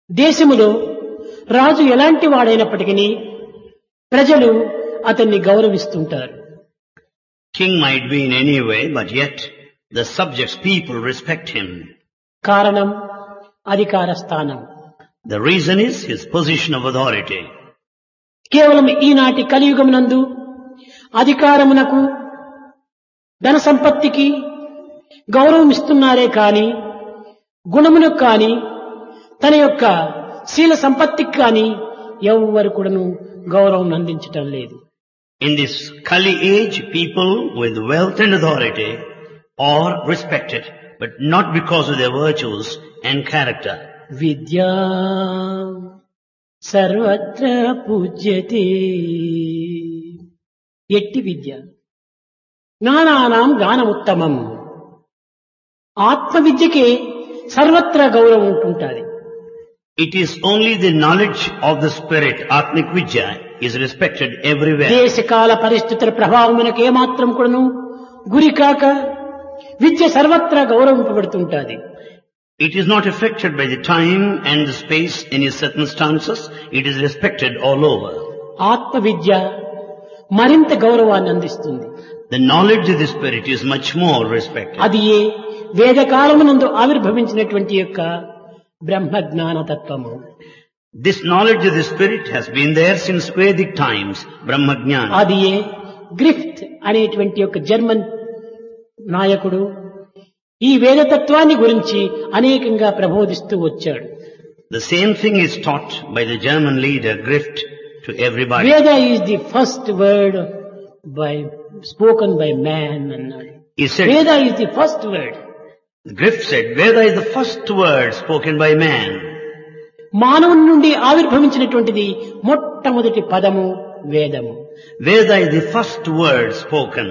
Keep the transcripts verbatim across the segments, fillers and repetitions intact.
దేశములో రాజు ఎలాంటి వాడైనప్పటికీ ప్రజలు అతన్ని గౌరవిస్తుంటారు. King might be in any way, but yet the subjects, people respect him. కారణం అధికార స్థానం. The reason is his position of authority. కేవలం ఈనాటి కలియుగమునందు అధికారమునకు ధన సంపత్తికి గౌరవం ఇస్తున్నారే కాని గుణమునకు కాని తన యొక్క శీల సంపత్తికి కాని ఎవ్వరు కూడాను గౌరవం అందించటం లేదు. In this Kali age, people with wealth and authority are respected, but not because of their virtues and character. విద్యా సర్వత్ర పూజ్యతే. ఎట్టి విద్య జ్ఞానానాం జ్ఞానముత్తమం. ఆత్మ విద్యకే సర్వత్రా గౌరవం ఉంటుంటుంది. It is only the knowledge of the spirit, Atmik Vidya, is respected everywhere. దేశకాల పరిస్థితుల ప్రభావమునకు ఏమాత్రం కూడాను గురి కాక విద్య సర్వత్రా గౌరవింపబడుతుంటుంది. It is not affected by the time and the space, any circumstances. It is respected all over. ఆత్మ విద్య మరింత గౌరవాన్ని అందిస్తుంది. The knowledge of the spirit is much more respected. అది ఏ వేదకాలమునందు ఆవిర్భవించినటువంటి యొక్క బ్రహ్మ జ్ఞాన తత్వము. This knowledge of the spirit has been there since Vedic times, Brahma Jnana. అది ఏ grift అనేటువంటి యొక్క జర్మన్ నాయకుడు ఈ వేదతత్వాన్ని గురించి అనేకంగా ప్రబోధిస్తూ వచ్చాడు. The same thing is taught by the German leader, Grift, to everybody. వేద is the first word by spoken by man అన్నాడు. He said, వేద is the first word. Grift said, Veda is the first word spoken by man. మానవుని నుండి ఆవిర్భవించినటువంటిది మొట్టమొదటి పదము వేదము. Veda is the first word spoken.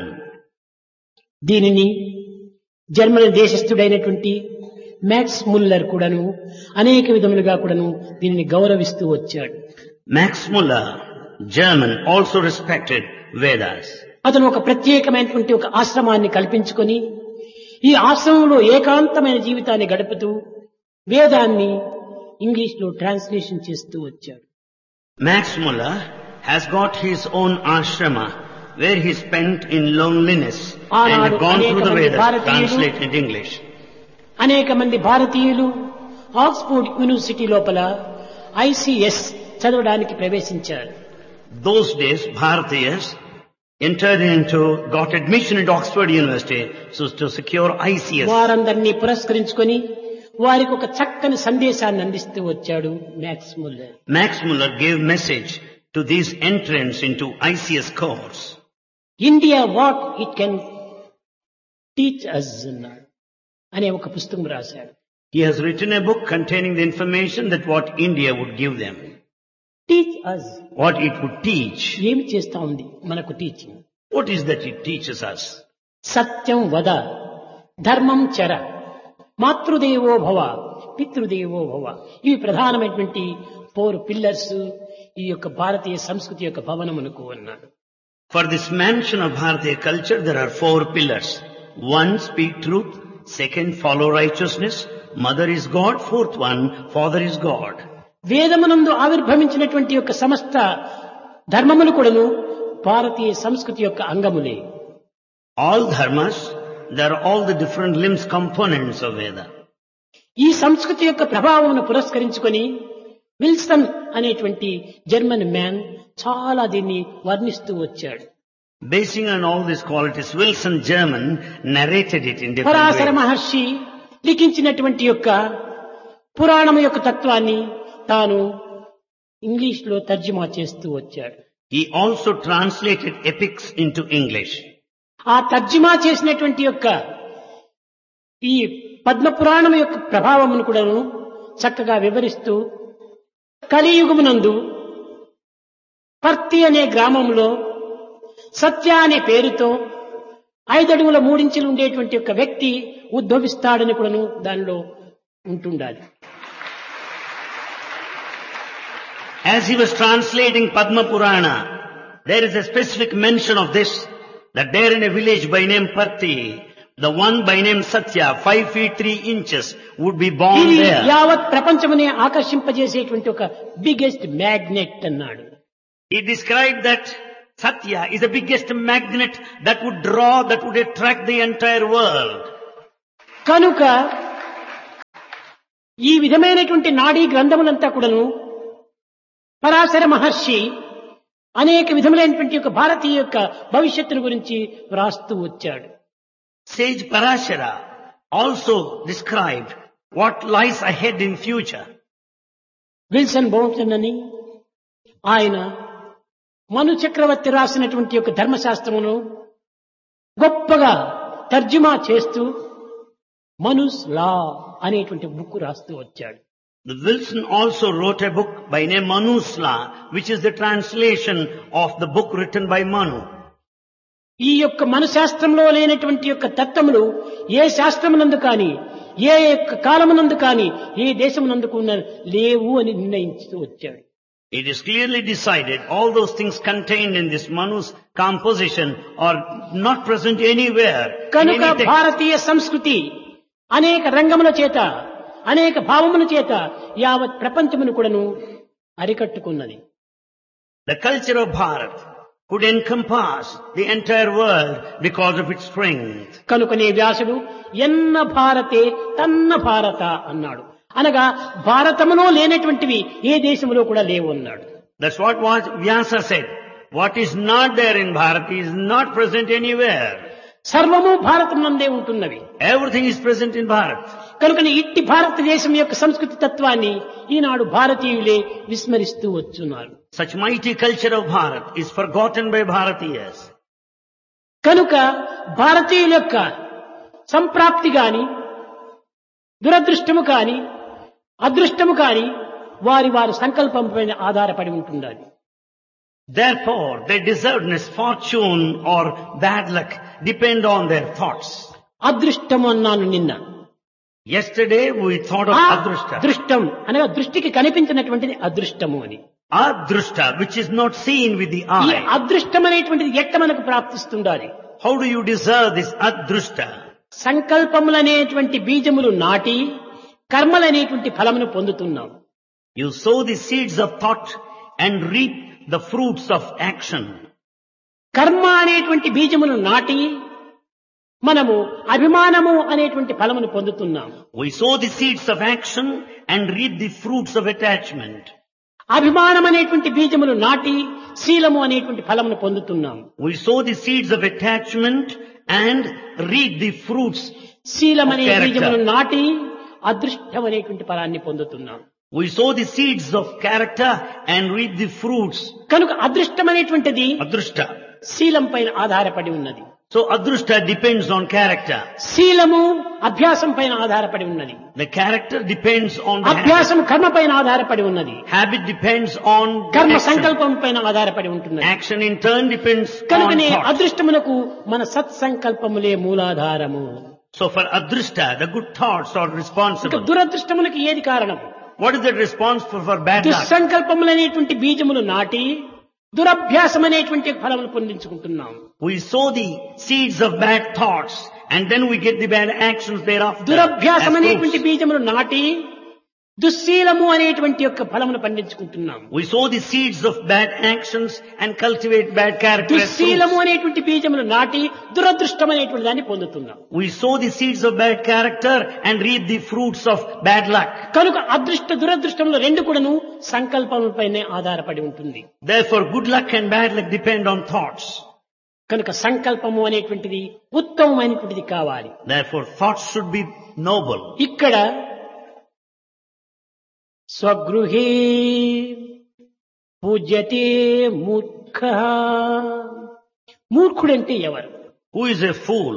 దీనిని Germany దేశస్థుడైనటువంటి max Muller కూడాను అనేక విధములుగా కూడాను దీనిని గౌరవిస్తూ వచ్చాడు. Max Muller, German, also respected Vedas. అతను ఒక ప్రత్యేకమైనటువంటి ఒక ఆశ్రమాన్ని కల్పించుకొని ఈ ఆశ్రమంలో ఏకాంతమైన జీవితాన్ని గడుపుతూ వేదాన్ని ఇంగ్లీష్ లో ట్రాన్స్లేషన్ చేస్తూ వచ్చాడు. Max Muller has got his own ashrama where he spent in loneliness and had gone through the Vedas translated in English. అనేక మంది భారతీయులు ఆక్స్ఫోర్డ్ యూనివర్సిటీ లోపల ఐసిఎస్ చదవడానికి ప్రవేశించారు. Those days, Bharatiyas entered into, got admission at Oxford University so to secure I C S. వారందరినీ పురస్కరించుకొని వారికి ఒక చక్కని సందేశాన్ని అందిస్తూ వచ్చాడు max Muller. Max Muller gave message to these entrants into I C S course. India what it can teach అస్ అన్నాడు అనే ఒక పుస్తకం రాశాడు. He has written a book containing the information that what India would give them. Teach us, What it would teach. ఏమి చేస్తా ఉంది మనకు teaching? What is that it teaches us? సత్యం వద, ధర్మం చర, మాతృదేవో భవ, పితృదేవో భవ. ఇవి ప్రధానమైనటువంటి ఫోర్ పిల్లర్స్ ఈ యొక్క భారతీయ సంస్కృతి యొక్క భవనమునకు అన్నాడు. For this mansion of Bharatiya culture, there are four pillars. One, speak truth. Second, follow righteousness. Mother is God. Fourth one, father is God. వేదమునందు ఆవిర్భవించినటువంటి యొక్క సమస్త ధర్మములు కూడాను భారతీయ సంస్కృతి యొక్క అంగములే. All dharmas, they are all the different limbs, components of Veda. ఈ సంస్కృతి యొక్క ప్రభావమును పురస్కరించుకొని విల్సన్ అనేటువంటి జర్మన్ మ్యాన్ చాలా దీన్ని వర్ణిస్తూ వచ్చాడు. Basing on all these qualities, Wilson German narrated it in different Parashara ways. మహర్షి లిఖించినటువంటి యొక్క పురాణము యొక్క తత్వాన్ని తాను ఇంగ్లీష్ లో తర్జుమా చేస్తూ వచ్చాడు. He also translated epics into English. ఆ తర్జుమా చేసినటువంటి యొక్క ఈ పద్మ పురాణం యొక్క ప్రభావమును కూడాను చక్కగా వివరిస్తూ కలియుగమునందు పర్తి అనే గ్రామంలో సత్య అనే పేరుతో ఐదడుగుల మూడించులు ఉండేటువంటి ఒక వ్యక్తి ఉద్భవిస్తాడని కూడాను దానిలో ఉంటుండాలి. As he was translating Padma Purana, there is a specific mention of this, that there in a village by name Parthi, The one by name Satya, five feet three inches, would be born ఇది there. యావత్ ప్రపంచమునే ఆకర్షింపజేసేటువంటి ఒక biggest magnet అన్నాడు. He described that Satya is the biggest magnet that would draw, that would attract the entire world. కనుక ఈ విధమైనటువంటి నాడీ గ్రంథములంతా కూడాను పరాశర మహర్షి అనేక విధములైనటువంటి యొక్క భారతీయ యొక్క భవిష్యత్తును గురించి వ్రాస్తూ వచ్చాడు. Sage Parashara also described what lies ahead in future. Wilson బౌంసన్ అని ఆయన మను చక్రవర్తి రాసినటువంటి యొక్క ధర్మశాస్త్రమును గొప్పగా తర్జుమా చేస్తూ మనుస్ లా అనేటువంటి బుక్ రాస్తూ వచ్చాడు. The Wilson also wrote a book by name Manu's Law, which is the translation of the book written by Manu. ఈ యొక్క మనశాస్త్రంలో లేనటువంటి యొక్క తత్వములు ఏ శాస్త్రమునందు కానీ ఏ యొక్క కాలమునందు కానీ ఏ దేశమునందు కూడా లేవు అని నిర్ణయించుతూ వచ్చాడు. It is clearly decided all those things contained in this Manu's composition are not present anywhere. in కనుక any text. భారతీయ సంస్కృతి అనేక రంగముల చేత అనేక భావముల చేత యావత్ ప్రపంచమును కూడాను అరికట్టుకున్నది. The culture of Bharat could encompass the entire world because of its strength. కనుకనే వ్యాసుడు ఎన్న భారతే తన్న భారత అన్నాడు. అనగా భారతములో లేనటువంటివి ఏ దేశంలో కూడా లేవు అన్నాడు. That's what was Vyasa said. What is not there in Bharat is not present anywhere. సర్వము భారతమునందే ఉంటున్నవి. Everything is present in Bharat. కనుకనే ఇట్టి భారతదేశం యొక్క సంస్కృతి తత్వాన్ని ఈనాడు భారతీయులే విస్మరిస్తూ వచ్చున్నారు. Such mighty culture of Bharat is forgotten by Bharatiyas. కనుక భారతీయుల యొక్క సంప్రాప్తి గాని దురదృష్టము కాని అదృష్టము కాని వారి వారి సంకల్పం పైన ఆధారపడి ఉంటుండాలి. Therefore, their deservedness, fortune or bad luck depend on their thoughts. అదృష్టము అన్నాను నిన్న. Yesterday we thought of ఆ Adrushta. దృష్టం అనగా దృష్టికి కనిపించినటువంటిది అదృష్టము అని. Adrushta, which is not seen with the ఈ eye. అదృష్టం అనేటువంటిది ఎట్ట మనకు ప్రాప్తిస్తుండాలి? How do you deserve this Adrushta? సంకల్పములనేటువంటి బీజములు నాటి కర్మలనేటువంటి ఫలమును పొందుతున్నాం. You sow the seeds of thought and reap the fruits of action. కర్మ అనేటువంటి బీజమును నాటి మనము అభిమానము అనేటువంటి ఫలమును పొందుతున్నాం. We sow the seeds of action and reap the fruits of attachment. అభిమానం అనేటువంటి బీజములు నాటి శీలము అనేటువంటి ఫలమును పొందుతున్నాం. We sow the seeds of attachment and reap the fruits. శీలం అనే of character. బీజమును నాటి అదృష్టం అనేటువంటి ఫలాన్ని పొందుతున్నాం. We sow the seeds of character and reap the fruits. కనుక అదృష్టం అనేటువంటిది Adrushta. శీలం పైన ఆధారపడి ఉన్నది. So Adrushta depends on character. శీలము అభ్యాసం పైన ఆధారపడి ఉన్నది. The character depends on the habit. అభ్యాసం కర్మ పైన ఆధారపడి ఉన్నది. Habit depends on the కర్మ action. సంకల్పం పైన ఆధారపడి ఉంటున్నది. Action in turn depends on కనుకనే thought. అదృష్టమునకు మన సత్సంకల్పములే మూలాధారము. So for Adrushta, the good thoughts are ఇక responsible. దురదృష్టములకు ఏది కారణం? What is the responsible for bad luck? దుస్సంకల్పములనేటువంటి బీజములు నాటి దురభ్యాసం అనేటువంటి ఫలములు పొందించుకుంటున్నాం. We sow the seeds of bad thoughts and then we get the bad actions thereafter. దురభ్యాసం as అనేటువంటి fruits. బీజములు నాటి దుశ్శీలము అనేటువంటి యొక్క ఫలమును పండించుకుంటున్నాం. We sow the seeds of bad actions and cultivate bad character as దుశ్శీలము fruits. అనేటువంటి బీజములు నాటి దురదృష్టం అనేటువంటి దాన్ని పొందుతున్నాం. We sow the seeds of bad character and reap the fruits of bad luck. కనుక అదృష్ట దురదృష్టములు రెండు కూడాను సంకల్పములపైనే ఆధారపడి ఉంటుంది. Therefore, good luck and bad luck depend on thoughts. కనుక సంకల్పము అనేటువంటిది ఉత్తమమైనటువంటిది కావాలి. Therefore, thoughts should be noble. ఇక్కడ స్వగృహే పూజ్యతే మూర్ఖ. మూర్ఖుడంటే ఎవరు? Who is a fool?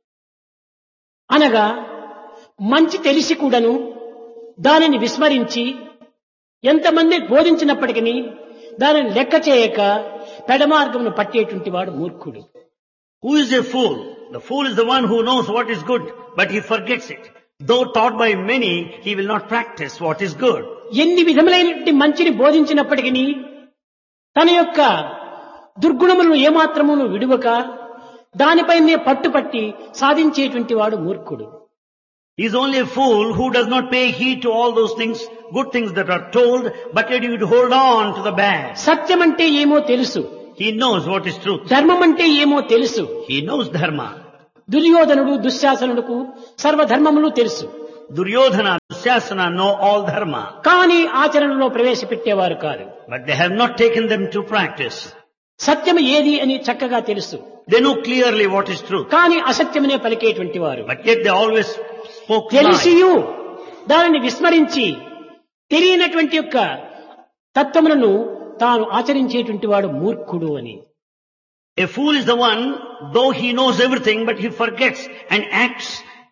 అనగా మంచి తెలిసి కూడాను దానిని విస్మరించి ఎంతమంది బోధించినప్పటికీ దానిని లెక్క చేయక పెడమార్గమును పట్టేటువంటి వాడు మూర్ఖుడు. Who is a fool? The fool is the one who knows what is good, but he forgets it. Though taught by many, he will not practice what is good. ఎన్ని విధములైనటువంటి మంచిని బోధించినప్పటికీ తన యొక్క దుర్గుణములను ఏమాత్రమును విడువక దానిపైనే పట్టుపట్టి సాధించేటువంటి వాడు మూర్ఖుడు. He is only a fool who does not pay heed to all those things, good things that are told, but yet he would hold on to the bad. సత్యం అంటే ఏమో తెలుసు, He knows what is truth. ధర్మం అంటే ఏమో తెలుసు. He knows dharma. దుర్యోధనుడు దుశ్శాసనుడుకు సర్వధర్మములు తెలుసు, Duryodhana, Dusyasana know all dharma, కానీ ఆచరణలో ప్రవేశపెట్టేవారు కాదు. but they have not taken them to practice. సత్యం ఏది అని చక్కగా తెలుసు, They know clearly what is truth, కానీ అసత్యమనే పలికేటువంటి వారు. but yet they always spoke lies. తెలిసియు దానిని విస్మరించి తెలియనటువంటి యొక్క తత్వములను తాను ఆచరించేటువంటి వాడు మూర్ఖుడు అని. A fool is the one, though he knows everything, but he forgets and acts.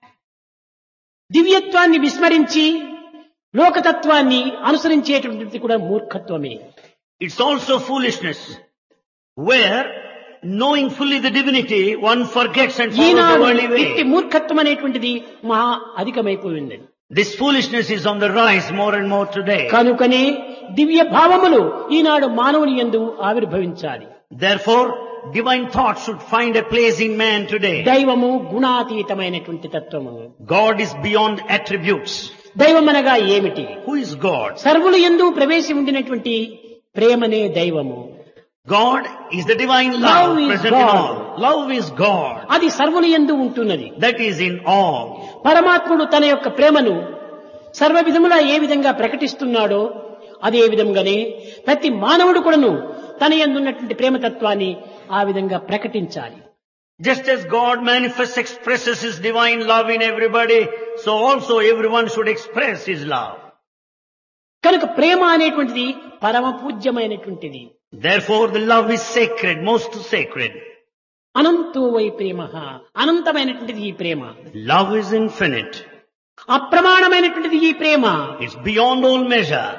దివ్యత్వాన్ని విస్మరించి లోకతత్వాన్ని అనుసరించేటువంటిది కూడా మూర్ఖత్వమే. It's also foolishness, where knowing fully the divinity, one forgets and follows the Eenadu worldly ఇట్టి way. మూర్ఖత్వం అనేటువంటిది మహా అధికమైపోయింది. This foolishness is on the rise more and more today. కనుకనే దివ్య భావములు ఈనాడు మానవుని యందు ఆవిర్భవించాలి. Therefore, divine thought should find a place in man today. దైవము గుణాతీతమైనటువంటి తత్వము. God is beyond attributes. దైవం అనగా ఏమిటి? Who is God? సర్వులు యందు ప్రవేశం ఉండినటువంటి ప్రేమనే దైవము. God is the divine love, Love is present in God. all. Love is God. అది సర్వుల యందు ఉంటున్నది. That is in all. పరమాత్ముడు తన యొక్క ప్రేమను సర్వ విధములా ఏ విధంగా ప్రకటిస్తున్నాడో అదే విధంగానే ప్రతి మానవుడు కూడాను తన యందు ఉన్నటువంటి ప్రేమతత్వాన్ని ఆ విధంగా ప్రకటించాలి. Just as God manifests, expresses His divine love in everybody, so also everyone should express His love. కనుక ప్రేమ అనేటువంటిది పరమ పూజ్యమైనటువంటిది. Therefore, the love is sacred, most sacred. అనంతో why ప్రేమ, అనంతమైనటువంటిది ఈ ప్రేమ. Love is infinite. అప్రమాణమైనటువంటిది ఈ ప్రేమ. It's beyond all measure.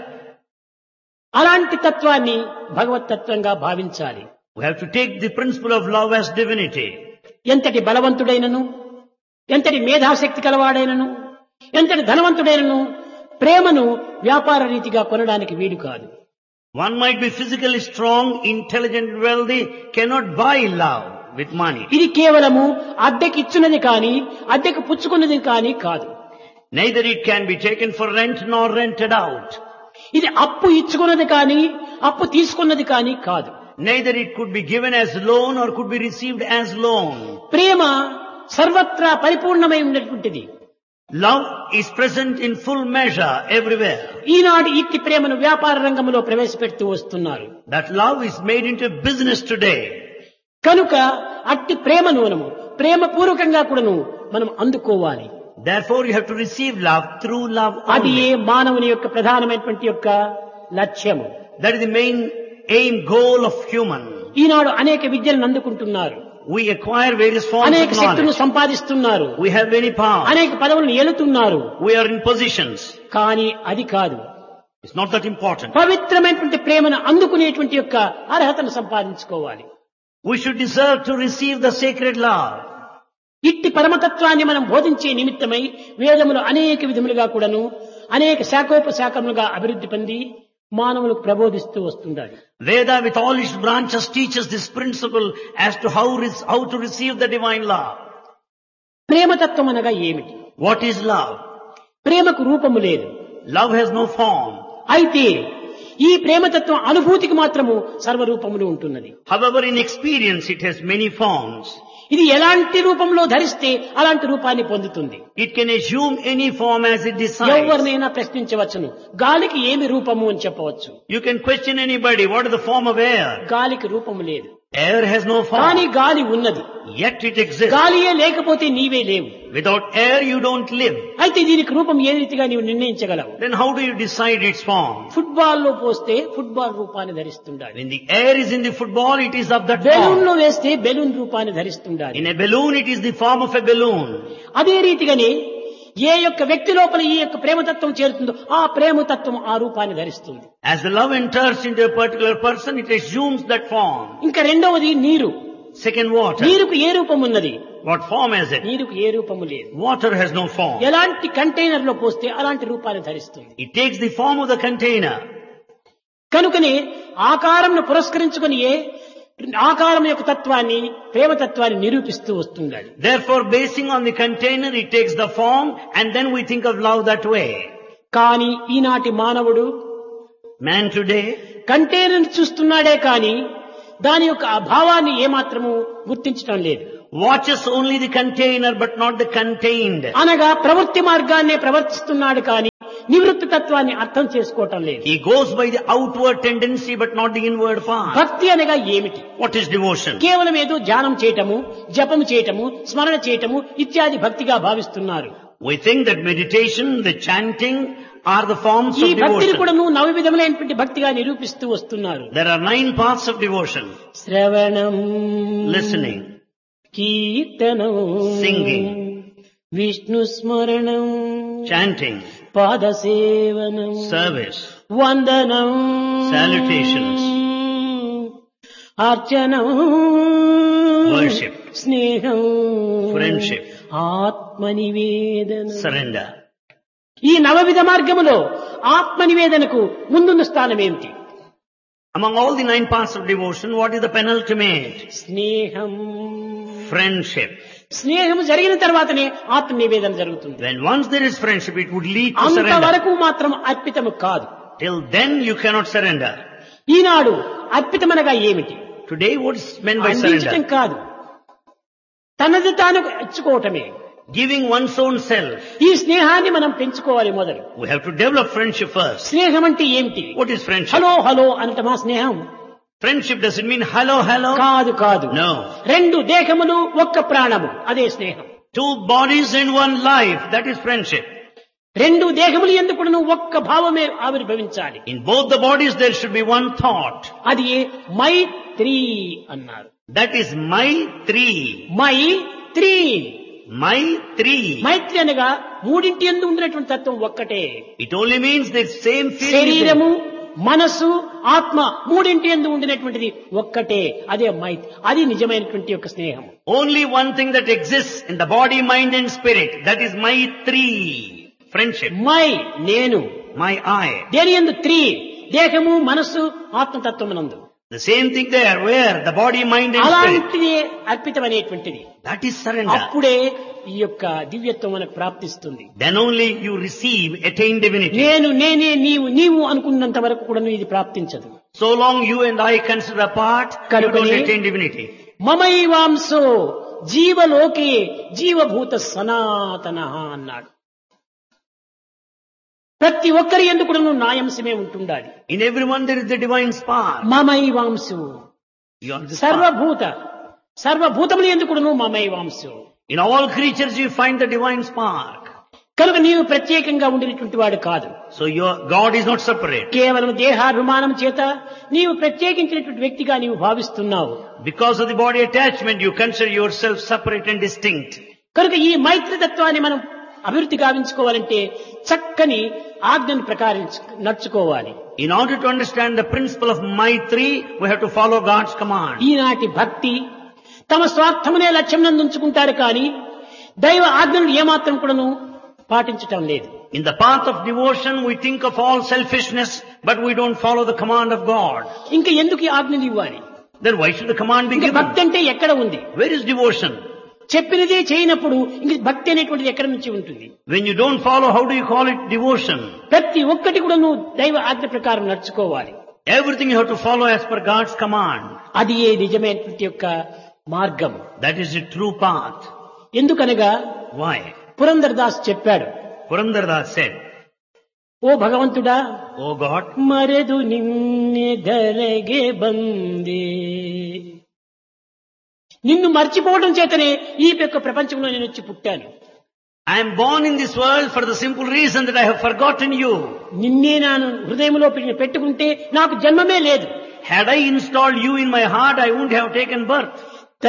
అలాంటి తత్వాన్ని భగవత్ తత్వంగా భావించాలి. We have to take the principle of love as divinity. ఎంతటి బలవంతుడైనను, ఎంతటి మేధాశక్తి కలవాడైనను, ఎంతటి ధనవంతుడైనను ప్రేమను వ్యాపార రీతిగా కొనడానికి వీలు కాదు. One might be physically strong, intelligent, wealthy, cannot buy love with money. ఇది కేవలము అద్దెకి ఇచ్చున్నది కానీ అద్దెకు పుచ్చుకున్నది కానీ కాదు. Neither it can be taken for rent nor rented out. ఇది అప్పు ఇచ్చుకున్నది కానీ అప్పు తీసుకున్నది కానీ కాదు. Neither it could be given as loan or could be received as loan. ప్రేమ సర్వత్రా పరిపూర్ణమై ఉన్నటువంటిది. Love is present in full measure everywhere. ఈనాడు ఇట్టి ప్రేమను వ్యాపార రంగంలో ప్రవేశపెడుతూ వస్తున్నారు. That love is made into business today. కనుక అట్టి ప్రేమను మనము ప్రేమ పూర్వకంగా కూడాను మనం అందుకోవాలి. Therefore you have to receive love through love అది ఏ only. మానవుని యొక్క ప్రధానమైనటువంటి యొక్క లక్ష్యము. That is the main aim, goal of human. ఈనాడు అనేక విద్యలను అందుకుంటున్నారు, We acquire various forms అనేక of శక్తులను knowledge. సంపాదిస్తున్నారు, We have many powers. అనేక పదవులను ఏలుతున్నారు. We are in positions. కానీ అది కాదు, It's not that important. పవిత్రమైనటువంటి ప్రేమను అందుకునేటువంటి యొక్క అర్హతను సంపాదించుకోవాలి. We should deserve to receive the sacred love. ఇట్టి పరమతత్వాన్ని మనం బోధించే నిమిత్తమై వేదములు అనేక విధములుగా కూడాను అనేక శాఖోపశాఖములుగా అభివృద్ధి పొంది మానవులకు ప్రబోధిస్తూ వస్తుండాలి. Veda with all its branches teaches this principle as to how, re- how to receive the divine love. ప్రేమతత్వం అనగా ఏమిటి? What is love? ప్రేమకు రూపము లేదు. Love has no form. అయితే ఈ ప్రేమతత్వం అనుభూతికి మాత్రము సర్వరూపములు ఉంటున్నది. However, in experience it has many forms. ఇది ఎలాంటి రూపంలో ధరిస్తే అలాంటి రూపాన్ని పొందుతుంది. It can assume any form as it decides. ఎవరినైనా ప్రశ్నించవచ్చును, గాలికి ఏమి రూపము అని చెప్పవచ్చు. You can question anybody, what is the form of air? గాలికి రూపము లేదు, Air has no కానీ form. గాలి ఉన్నది. Yet it exists. గాలియే లేకపోతే నీవే లేవు. Without air you don't live. అయితే దీనికి రూపం ఏ రీతిగా నీవు నిర్ణయించగలవు? Then how do you decide its form? Football లో పోస్తే ఫుట్బాల్ రూపాన్ని ధరిస్తుండాలి. When the air is in the football, it is of that balloon లో form. వేస్తే బెలూన్ రూపాన్ని ధరిస్తుండాలి. In a balloon, it is the form of a balloon. అదే రీతిగానే ఏ యొక్క వ్యక్తి లోపల ఈ యొక్క ప్రేమతత్వం చేరుతుందో ఆ ప్రేమతత్వం ఆ రూపాన్ని ధరిస్తుంది. As the love enters into a particular person, it assumes that form. ఇంకా రెండవది నీరు. Second, water. నీరుకు ఏ రూపం ఉన్నది? What form has it? నీరుకు ఏ రూపము లేదు. Water has no form. ఎలాంటి కంటైనర్ లో పోస్తే అలాంటి రూపాన్ని ధరిస్తుంది. It takes the form of the container. కనుకనే ఆకారంను పురస్కరించుకుని ఆకారం యొక్క తత్వాన్ని ప్రేమతత్వాన్ని నిరూపిస్తూ వస్తుండాలి. Therefore, basing on the container, it takes the form and then we think of love that way. కానీ ఈనాటి మానవుడు Man today కంటైనర్ చూస్తున్నాడే కానీ దాని యొక్క అభావాన్ని ఏమాత్రము గుర్తించడం లేదు. watches only the container but not the contained. అనగా ప్రవృత్తి మార్గాన్నే ప్రవర్తిస్తున్నాడు కానీ నివృత్తి తత్వాన్ని అర్థం చేసుకోవటం లేదు. He goes by the outward tendency but not the inward path. భక్తి అనగా ఏమిటి? What is devotion? కేవలం ఏదో ధ్యానం చేయటము, జపం చేయటము, స్మరణ చేయటము ఇత్యాది భక్తిగా భావిస్తున్నారు. We think that meditation, the chanting are the forms ఈ of భక్తిని కూడా devotion. నువ్వు నవ విధములైనటువంటి భక్తిగా నిరూపిస్తూ వస్తున్నారు. There are nine paths of devotion. శ్రవణం, Listening, కీర్తనం, Singing, విష్ణు స్మరణం, chanting, పాదసేవనం, service, వందనం, salutations, అర్చనం, worship, స్నేహం, friendship, ఆత్మనివేదనం. surrender. ఈ నవవిధ మార్గములో ఆత్మనివేదనకు ముందున్న స్థానం ఏమిటి? Among all the nine paths of devotion, what is the penultimate? స్నేహం. Friendship. స్నేహం జరిగిన తర్వాతనే ఆత్మనివేదన జరుగుతుంది. When once there is friendship, it would lead to surrender. అంతవరకు మాత్రం అర్పితము కాదు. Till then you cannot surrender. ఈనాడు అర్పితమనగా ఏమిటి? Today what is meant by అందించడం surrender? కాదు, తనది తాను ఇచ్చుకోవటమే. Giving one's own self. ఈ స్నేహాన్ని మనం పెంచుకోవాలి మొదలు. We have to develop friendship first. స్నేహం అంటే ఏమిటి? What is friendship? Hello hello అనటమా స్నేహం? Friendship doesn't mean hello, hello. కాదు కాదు. No. రెండు దేహములు ఒక్క ప్రాణము, అదే స్నేహం. Two bodies in one life, that is friendship. రెండు దేహములు ఎందుకు ఒక్క భావమే ఆవిర్భవించాలి. In both the bodies there should be one thought. అది మైత్రి అన్నారు. That is Maitri. Mythri. Maitri. మైత్రి అనగా మూడింటి యందు ఉండినటువంటి తత్వం ఒక్కటే. It only means the same feeling. శరీరము, మనసు, ఆత్మ మూడింటి యందు ఉండినటువంటిది ఒక్కటే, అదే మైత్రి. అది నిజమైనటువంటి యొక్క స్నేహం. Only one thing that exists in the body, mind and spirit. That is Maitri. Friendship. My నేను, My I. దేని యందు త్రి, దేహము, మనస్సు, ఆత్మతత్వమునందు. The same thing there, where the body, mind and spirit. అలాంటిదే అర్పితం అనేటువంటిది. That is surrender. అప్పుడే ఈ యొక్క దివ్యత్వం మనకు ప్రాప్తిస్తుంది. Then only you receive, attain divinity. నేను నేనే నీవు నీవు అనుకున్నంత వరకు కూడా ఇది ప్రాప్తించదు. So long you and I consider apart, you don't attain divinity. మమైవాంసో జీవలోకే జీవభూత సనాతన అన్నాడు. ప్రతి ఒక్కరి యందు కూడా నాయంశమే ఉంటుండాలి. In everyone there is the divine spark. మమైవాంసు You are the spark. సర్వభూత సర్వభూతముల యందు కూడా మమైవాంసు. In all creatures you find the divine spark. కనుక నీవు ప్రత్యేకంగా ఉండినటువంటి వాడు కాదు. So your God is not separate. కేవలం దేహాభిమానం చేత నీవు ప్రత్యేకించినటువంటి వ్యక్తిగా నీవు భావిస్తున్నావు. Because of the body attachment you consider yourself separate and distinct. కనుక ఈ మైత్రి తత్వాన్ని మనం అభివృద్ధి గావించుకోవాలంటే చక్కని ఆజ్ఞను ప్రకారం నడుచుకోవాలి. In order to understand the principle of Maitri, we have to follow God's command. ఈనాటి భక్తి తమ స్వార్థమునే లక్ష్యం నందుంచుకుంటారు కానీ దైవ ఆజ్ఞను ఏమాత్రం కూడాను పాటించటం లేదు. In the path of devotion we think of all selfishness, but we don't follow the command of God. ఇంకా ఎందుకు ఈ ఆజ్ఞలు ఇవ్వాలి? Then why should the command be ఇంకా given? భక్తి అంటే ఎక్కడ ఉంది? Where is devotion? చెప్పినదే చేయనప్పుడు ఇంక భక్తి అనేటువంటిది ఎక్కడి నుంచి ఉంటుంది? When you don't follow, how do you call it devotion? ప్రతి ఒక్కటి కూడా నువ్వు దైవ ఆజ్ఞ ప్రకారం నడుచుకోవాలి. Everything you have to follow as per God's command. అది ఏ నిజమైనటువంటి యొక్క మార్గం. That is the true path. ఎందుకనగా Why? పురందరదాస్ చెప్పాడు, Purandardas said, ఓ భగవంతుడా, Oh God, మరెదు నిన్నే ధరగే బందే, నిన్ను మర్చిపోవడం చేతనే ఈ యొక్క ప్రపంచంలో నేను వచ్చి పుట్టాను. I am born in this world for the simple reason that I have forgotten you. నిన్నే నేను హృదయంలో పెట్టుకుంటే నాకు జన్మమే లేదు. Had I installed you in my heart, I wouldn't have taken birth.